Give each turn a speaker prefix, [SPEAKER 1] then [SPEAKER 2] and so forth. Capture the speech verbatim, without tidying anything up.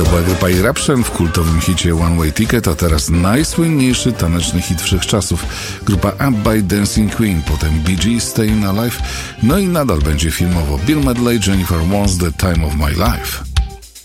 [SPEAKER 1] była grupa Eruption w kultowym hicie One Way Ticket, a teraz najsłynniejszy taneczny hit wszechczasów. Grupa Up by Dancing Queen, potem Bee Gees, Staying Alive, no i nadal będzie filmowo Bill Medley, Jennifer Warnes, The Time of My Life.